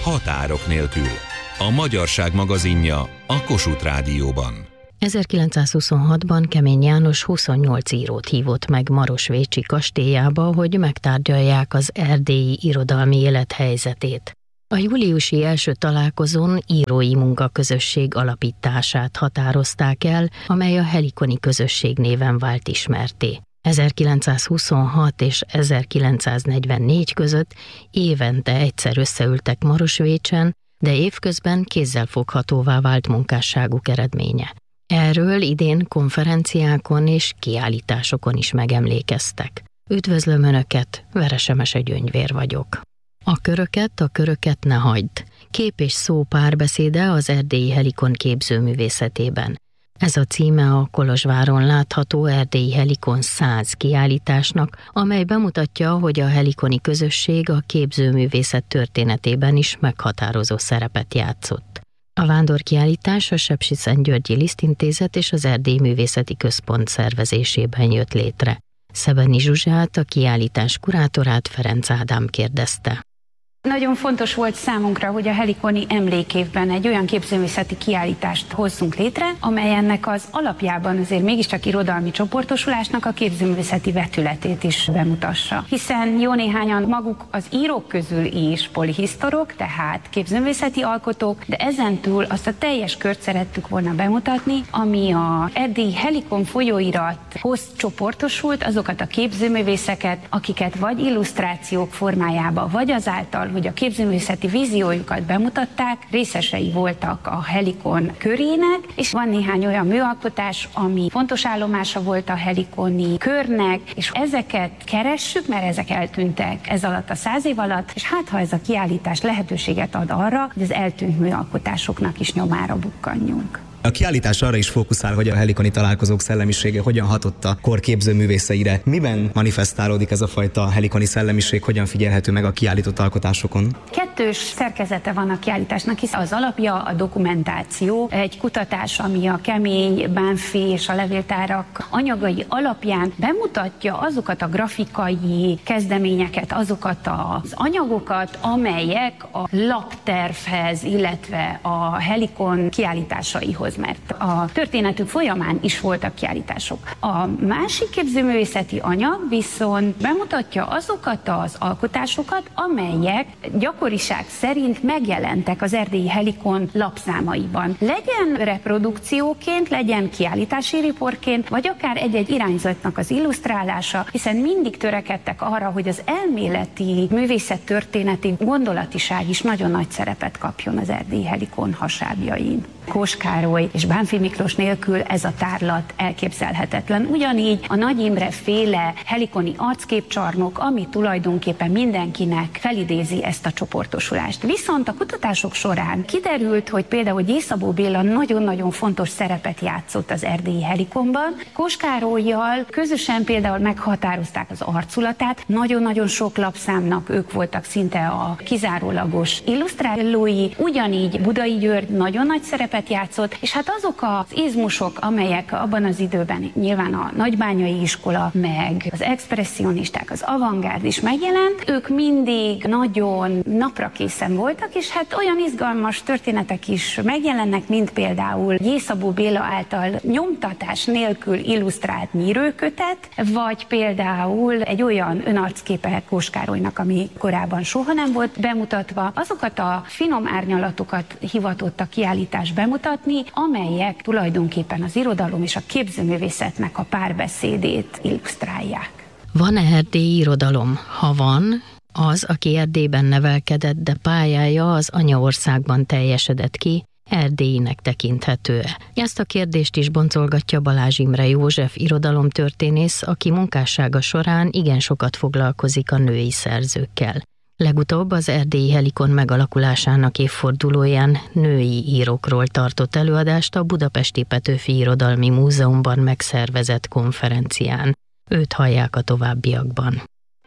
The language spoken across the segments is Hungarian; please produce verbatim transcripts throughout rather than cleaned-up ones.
Határok nélkül. A Magyarság magazinja a Kossuth Rádióban. ezerkilencszázhuszonhatban Kemény János huszonnyolc írót hívott meg Marosvécsi kastélyába, hogy megtárgyalják az erdélyi irodalmi élet helyzetét. A júliusi első találkozón írói munkaközösség alapítását határozták el, amely a Helikoni közösség néven vált ismertté. ezerkilencszázhuszonhat és ezerkilencszáznegyvennégy között évente egyszer összeültek Marosvécsen, de évközben kézzelfoghatóvá vált munkásságuk eredménye. Erről idén konferenciákon és kiállításokon is megemlékeztek. Üdvözlöm Önöket, Veresemese Gyöngyvér vagyok. A köröket, a köröket ne hagyd. Kép és szó párbeszéde az erdélyi Helikon képzőművészetében. Ez a címe a Kolozsváron látható erdélyi Helikon száz kiállításnak, amely bemutatja, hogy a helikoni közösség a képzőművészet történetében is meghatározó szerepet játszott. A vándorkiállítás a Sepsiszentgyörgyi Lisztintézet és az Erdélyi Művészeti Központ szervezésében jött létre. Szebeni Zsuzsát, a kiállítás kurátorát Ferenc Ádám kérdezte. Nagyon fontos volt számunkra, hogy a Helikoni emlékévben egy olyan képzőművészeti kiállítást hozzunk létre, amely ennek az alapjában azért mégiscsak irodalmi csoportosulásnak a képzőművészeti vetületét is bemutassa. Hiszen jó néhányan maguk az írók közül is polihisztorok, tehát képzőművészeti alkotók, de ezentúl azt a teljes kört szerettük volna bemutatni, ami a erdélyi Helikon folyóirathoz csoportosult, azokat a képzőművészeket, akiket vagy illusztrációk formájába, vagy azáltal, hogy a képzőművészeti víziójukat bemutatták, részesei voltak a Helikon körének, és van néhány olyan műalkotás, ami fontos állomása volt a helikoni körnek, és ezeket keressük, mert ezek eltűntek ez alatt a száz év alatt, és hát ha ez a kiállítás lehetőséget ad arra, hogy az eltűnt műalkotásoknak is nyomára bukkanjunk. A kiállítás arra is fókuszál, hogy a helikoni találkozók szellemisége hogyan hatott a kor képzőművészeire. Miben manifestálódik ez a fajta helikoni szellemiség, hogyan figyelhető meg a kiállított alkotásokon? Kettős szerkezete van a kiállításnak, hisz az alapja a dokumentáció, egy kutatás, ami a kemény, Bánffy és a levéltárak anyagai alapján bemutatja azokat a grafikai kezdeményeket, azokat az anyagokat, amelyek a laptervhez, illetve a Helikon kiállításaihoz, mert a történetük folyamán is voltak kiállítások. A másik képzőművészeti anyag viszont bemutatja azokat az alkotásokat, amelyek gyakoriság szerint megjelentek az erdélyi Helikon lapszámaiban. Legyen reprodukcióként, legyen kiállítási riportként, vagy akár egy-egy irányzatnak az illusztrálása, hiszen mindig törekedtek arra, hogy az elméleti művészettörténeti gondolatiság is nagyon nagy szerepet kapjon az erdélyi Helikon hasábjain. Kós Károly és Bánffy Miklós nélkül ez a tárlat elképzelhetetlen. Ugyanígy a Nagy Imre féle helikoni arcképcsarnok, ami tulajdonképpen mindenkinek felidézi ezt a csoportosulást. Viszont a kutatások során kiderült, hogy például Gyészabó Béla nagyon-nagyon fontos szerepet játszott az erdélyi Helikonban. Kós Károllyal közösen például meghatározták az arculatát, nagyon-nagyon sok lapszámnak ők voltak szinte a kizárólagos illusztrálói, ugyanígy Budai György nagyon nagy szerepet játszott, és hát azok az izmusok, amelyek abban az időben nyilván a nagybányai iskola, meg az expresszionisták, az avantgárd is megjelent, ők mindig nagyon naprakészen voltak, és hát olyan izgalmas történetek is megjelennek, mint például Gyészabó Béla által nyomtatás nélkül illusztrált nyírőkötet, vagy például egy olyan önarcképe Kós Károlynak, ami korábban soha nem volt bemutatva. Azokat a finom árnyalatokat hivatott a kiállítás bemutatni, amelyek tulajdonképpen az irodalom és a képzőművészetnek a párbeszédét illusztrálják. Van-e erdélyi irodalom? Ha van, az, aki Erdélyben nevelkedett, de pályája az anyaországban teljesedett ki, erdélyinek tekinthető-e? Ezt a kérdést is boncolgatja Balázs Imre József irodalomtörténész, aki munkássága során igen sokat foglalkozik a női szerzőkkel. Legutóbb az erdélyi Helikon megalakulásának évfordulóján női írókról tartott előadást a Budapesti Petőfi Irodalmi Múzeumban megszervezett konferencián. Őt hallják a továbbiakban.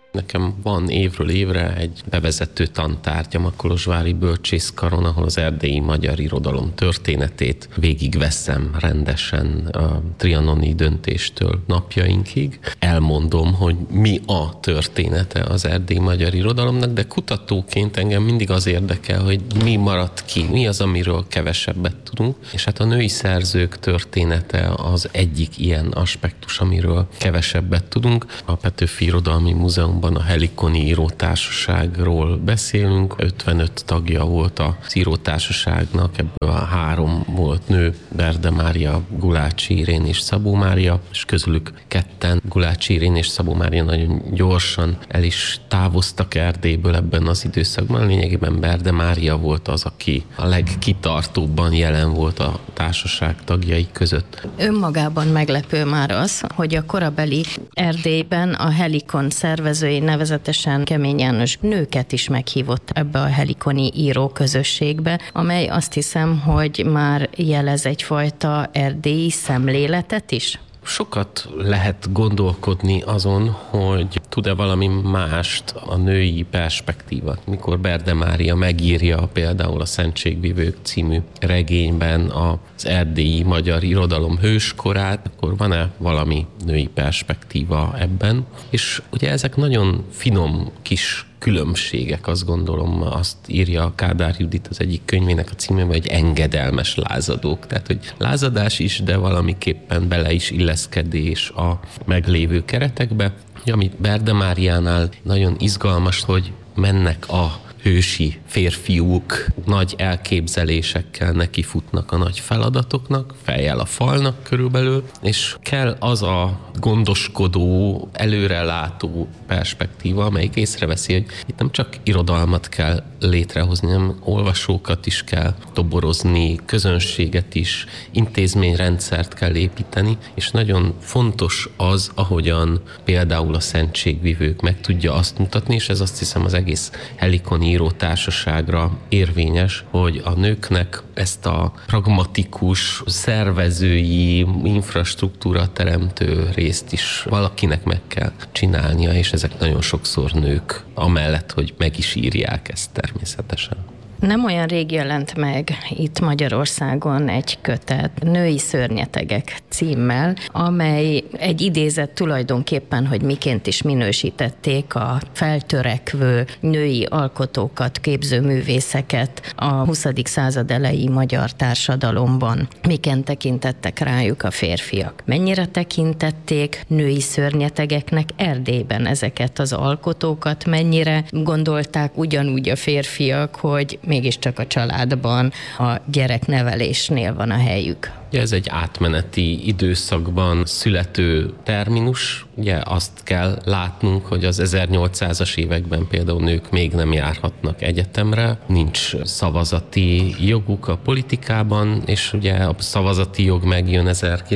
Nekem van évről évre egy bevezető tantárgyam a kolozsvári bölcsészkaron, ahol az erdélyi magyar irodalom történetét végigveszem rendesen a trianoni döntéstől napjainkig. Elmondom, hogy mi a története az erdélyi magyar irodalomnak, de kutatóként engem mindig az érdekel, hogy mi maradt ki, mi az, amiről kevesebbet tudunk. És hát a női szerzők története az egyik ilyen aspektus, amiről kevesebbet tudunk. A Petőfi Irodalmi Múzeumban a Helikoni Írótársaságról beszélünk. ötvenöt tagja volt az írótársaságnak, ebből a három volt nő, Berde Mária, Gulácsi Irén és Szabó Mária, és közülük ketten, Gulácsi Irén és Szabó Mária nagyon gyorsan el is távoztak Erdélyből ebben az időszakban. Lényegében Berde Mária volt az, aki a legkitartóbban jelen volt a társaság tagjai között. Önmagában meglepő már az, hogy a korabeli Erdélyben a Helikon szervezői, nevezetesen Kemény János nőket is meghívott ebbe a helikoni író közösségbe, amely azt hiszem, hogy már jelez egyfajta erdélyi szemléletet is. Sokat lehet gondolkodni azon, hogy tud-e valami mást a női perspektíva. Mikor Berde Mária megírja például a Szentségvivők című regényben az erdélyi magyar irodalom hőskorát, akkor van-e valami női perspektíva ebben? És ugye ezek nagyon finom kis különbségek, azt gondolom, azt írja Kádár Judit az egyik könyvének a címében, hogy engedelmes lázadók. Tehát, hogy lázadás is, de valamiképpen bele is illeszkedés a meglévő keretekbe. Ami Berde Máriánál nagyon izgalmas, hogy mennek a hősi férfiúk nagy elképzelésekkel nekifutnak a nagy feladatoknak, fejjel a falnak körülbelül, és kell az a gondoskodó, előrelátó perspektíva, amelyik észreveszi, hogy itt nem csak irodalmat kell létrehozni, hanem olvasókat is kell toborozni, közönséget is, intézményrendszert kell építeni, és nagyon fontos az, ahogyan például a Szentségvivők meg tudja azt mutatni, és ez azt hiszem az egész Helikoni Írótársaságra érvényes, hogy a nőknek ezt a pragmatikus, szervezői, infrastruktúra teremtő részt is valakinek meg kell csinálnia, és ezek nagyon sokszor nők, amellett, hogy meg is írják ezt természetesen. Nem olyan rég jelent meg itt Magyarországon egy kötet, Női szörnyetegek címmel, amely egy idézet tulajdonképpen, hogy miként is minősítették a feltörekvő női alkotókat, képzőművészeket a huszadik század elejé magyar társadalomban. Miként tekintettek rájuk a férfiak? Mennyire tekintették női szörnyetegeknek Erdélyben ezeket az alkotókat? Mennyire gondolták ugyanúgy a férfiak, hogy mégiscsak a családban, a gyereknevelésnél van a helyük? Ugye ez egy átmeneti időszakban születő terminus. Ugye azt kell látnunk, hogy az ezernyolcszázas években például nők még nem járhatnak egyetemre, nincs szavazati joguk a politikában, és ugye a szavazati jog megjön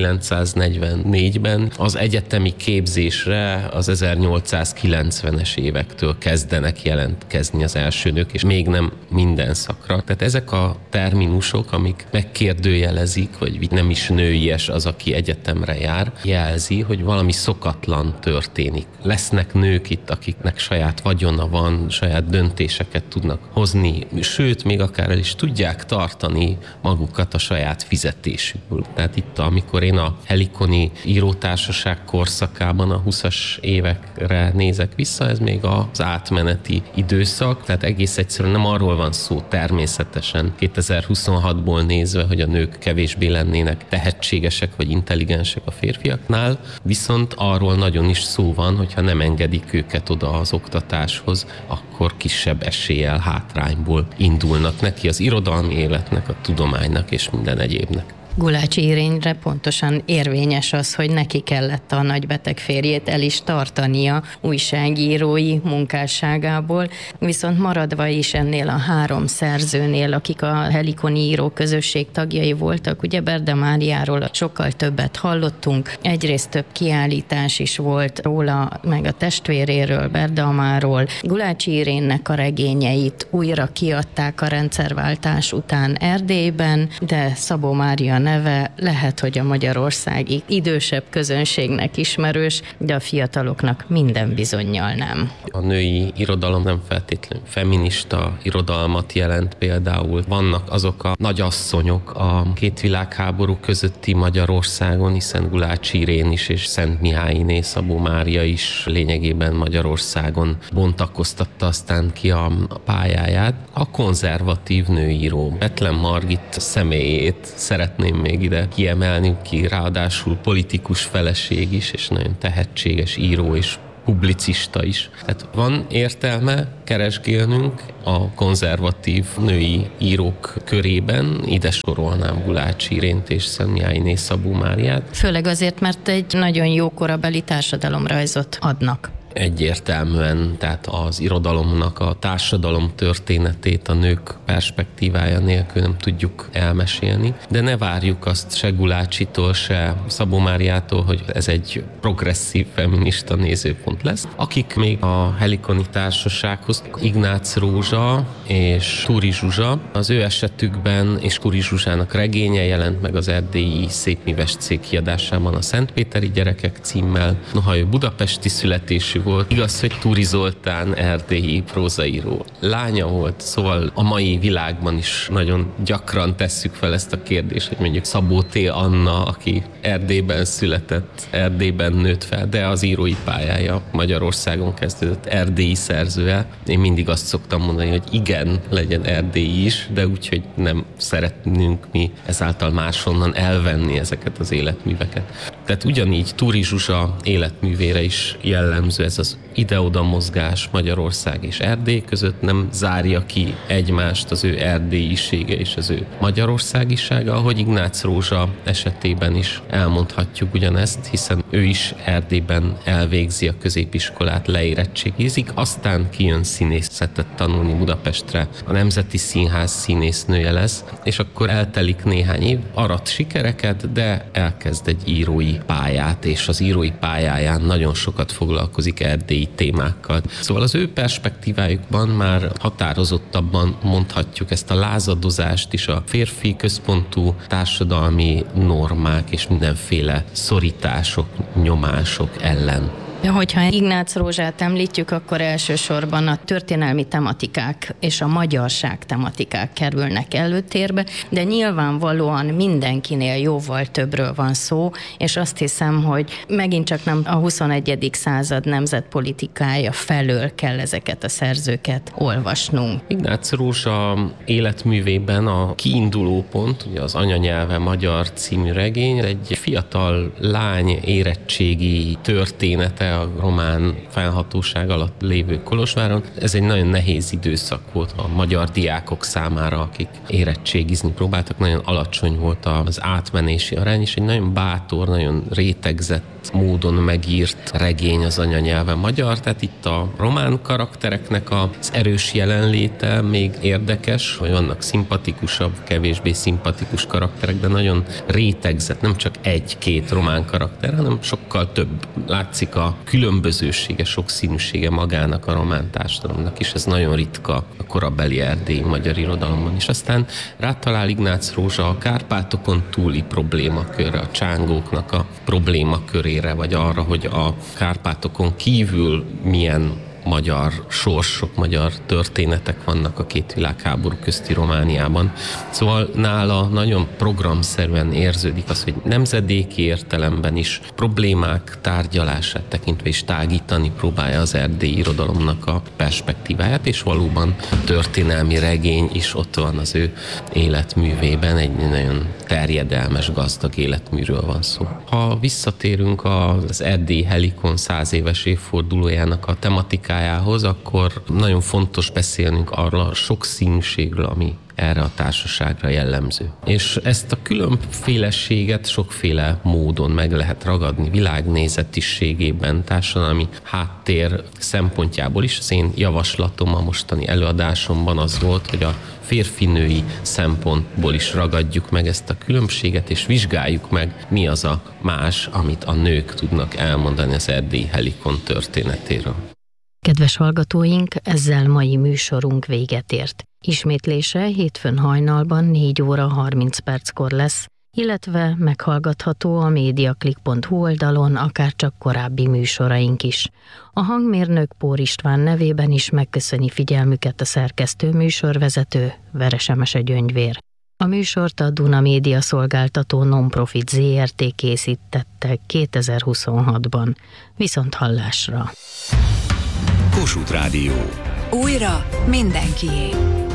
ezerkilencszáznegyvennégyben. Az egyetemi képzésre az ezernyolcszázkilencvenes évektől kezdenek jelentkezni az első nők, és még nem minden szakra. Tehát ezek a terminusok, amik megkérdőjelezik, hogy nem is nőies az, aki egyetemre jár, jelzi, hogy valami szokatlan történik. Lesznek nők itt, akiknek saját vagyona van, saját döntéseket tudnak hozni, sőt, még akár el is tudják tartani magukat a saját fizetésükből. Tehát itt, amikor én a Helikoni Írótársaság korszakában a huszas évekre nézek vissza, ez még az átmeneti időszak, tehát egész egyszerűen nem arról van szó természetesen kétezer-huszonhatból nézve, hogy a nők kevésbé lennének tehetségesek vagy intelligensek a férfiaknál, viszont arról nagyon is szó van, hogyha nem engedik őket oda az oktatáshoz, akkor kisebb eséllyel, hátrányból indulnak neki az irodalmi életnek, a tudománynak és minden egyébnek. Gulácsi Irényre pontosan érvényes az, hogy neki kellett a nagybeteg férjét el is tartania újságírói munkásságából, viszont maradva is ennél a három szerzőnél, akik a Helikoni író közösség tagjai voltak, ugye Berde Máriáról sokkal többet hallottunk, egyrészt több kiállítás is volt róla, meg a testvéréről, Berde Amáról. Gulácsi Irénnek a regényeit újra kiadták a rendszerváltás után Erdélyben, de Szabó Mária neve lehet, hogy a magyarországi idősebb közönségnek ismerős, de a fiataloknak minden bizonnyal nem. A női irodalom nem feltétlenül feminista irodalmat jelent például. Vannak azok a nagyasszonyok a két világháború közötti Magyarországon, hiszen Gulácsi Irén is és Szent Mihályné Szabó Mária is lényegében Magyarországon bontakoztatta aztán ki a pályáját. A konzervatív nőíró Bethlen Margit személyét szeretném még ide kiemelni, ki ráadásul politikus feleség is, és nagyon tehetséges író és publicista is. Tehát van értelme keresgélnünk a konzervatív női írók körében, ide sorolnám Gulácsi Irént és Szent Mihályné Szabó Máriát. Főleg azért, mert egy nagyon jó korabeli társadalomrajzot adnak. Egyértelműen, tehát az irodalomnak a társadalom történetét a nők perspektívája nélkül nem tudjuk elmesélni, de ne várjuk azt se Gulácsitól, se Szabó Máriától, hogy ez egy progresszív feminista nézőpont lesz. Akik még a Helikoni Társasághoz, Ignác Rózsa és Turi Zsuzsa, az ő esetükben, és Turi Zsuzsának regénye jelent meg az erdélyi Szépműves Cég kiadásában a Szentpéteri Gyerekek címmel, noha ő budapesti születésű volt. Igaz, hogy Turi Zoltán erdélyi prózaíró lánya volt, szóval a mai világban is nagyon gyakran tesszük fel ezt a kérdést, hogy mondjuk Szabó T. Anna, aki Erdélyben született, Erdélyben nőtt fel, de az írói pályája Magyarországon kezdődött, erdélyi szerzője. Én mindig azt szoktam mondani, hogy igen, legyen erdélyi is, de úgyhogy nem szeretnünk mi ezáltal máshonnan elvenni ezeket az életműveket. Tehát ugyanígy Turi Zsuzsa életművére is jellemző ez az ide-oda mozgás Magyarország és Erdély között, nem zárja ki egymást az ő erdélyisége és az ő magyarországisága, ahogy Ignác Rózsa esetében is elmondhatjuk ugyanezt, hiszen ő is Erdélyben elvégzi a középiskolát, leérettségizik, aztán kijön színészetet tanulni Budapestre, a Nemzeti Színház színésznője lesz, és akkor eltelik néhány év, arat sikereket, de elkezd egy írói pályát, és az írói pályáján nagyon sokat foglalkozik erdélyi témákkal. Szóval az ő perspektívájukban már határozottabban mondhatjuk ezt a lázadozást is a férfi központú társadalmi normák és mindenféle szorítások, nyomások ellen. De hogyha Ignác Rózsát említjük, akkor elsősorban a történelmi tematikák és a magyarság tematikák kerülnek előtérbe, de nyilvánvalóan mindenkinél jóval többről van szó, és azt hiszem, hogy megint csak nem a huszonegyedik század nemzetpolitikája felől kell ezeket a szerzőket olvasnunk. Ignác Rózsa életművében a kiinduló pont, ugye az Anyanyelve magyar című regény, egy fiatal lány érettségi története a román fennhatóság alatt lévő Kolozsváron. Ez egy nagyon nehéz időszak volt a magyar diákok számára, akik érettségizni próbáltak. Nagyon alacsony volt az átmenési arány, és egy nagyon bátor, nagyon rétegzett módon megírt regény az Anyanyelve magyar. Tehát itt a román karaktereknek az erős jelenléte még érdekes, hogy vannak szimpatikusabb, kevésbé szimpatikus karakterek, de nagyon rétegzett, nem csak egy-két román karakter, hanem sokkal több. Látszik a különbözősége, sokszínűsége magának a román társadalomnak is, ez nagyon ritka a korabeli erdélyi magyar irodalomban is. Aztán rátalál Ignác Rózsa a Kárpátokon túli problémakörre, a csángóknak a problémakörére, vagy arra, hogy a Kárpátokon kívül milyen magyar sorsok, magyar történetek vannak a két világháború közti Romániában. Szóval nála nagyon programszerűen érződik az, hogy nemzedéki értelemben is problémák tárgyalását tekintve is tágítani próbálja az erdélyi irodalomnak a perspektíváját, és valóban történelmi regény is ott van az ő életművében, egy nagyon terjedelmes, gazdag életműről van szó. Ha visszatérünk az erdélyi Helikon száz éves évfordulójának a tematikájához, akkor nagyon fontos beszélnünk arról a sokszínűségről, ami erre a társaságra jellemző. És ezt a különféleséget sokféle módon meg lehet ragadni, világnézetiségében, társadalmi háttér szempontjából is. Az én javaslatom a mostani előadásomban az volt, hogy a férfi-női szempontból is ragadjuk meg ezt a különbséget, és vizsgáljuk meg, mi az a más, amit a nők tudnak elmondani az erdélyi Helikon történetéről. Kedves hallgatóink, ezzel mai műsorunk véget ért. Ismétlése hétfőn hajnalban négy óra harminc perckor lesz, illetve meghallgatható a mediaclick pont hu oldalon akárcsak korábbi műsoraink is. A hangmérnök Pór István nevében is megköszöni figyelmüket a szerkesztő műsorvezető, Veres Emese Gyöngyvér. A műsort a Duna Média Szolgáltató Nonprofit zé er té készítette kétezer-huszonhatban. Viszont hallásra! Kossuth Rádió. Újra mindenkié.